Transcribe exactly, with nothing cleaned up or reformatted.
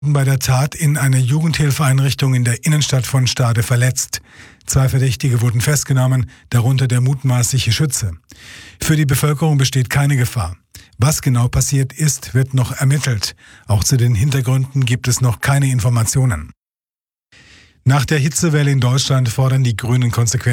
bei der Tat in einer Jugendhilfeeinrichtung in der Innenstadt von Stade verletzt. Zwei Verdächtige wurden festgenommen, darunter der mutmaßliche Schütze. Für die Bevölkerung besteht keine Gefahr. Was genau passiert ist, wird noch ermittelt. Auch zu den Hintergründen gibt es noch keine Informationen. Nach der Hitzewelle in Deutschland fordern die Grünen Konsequenzen.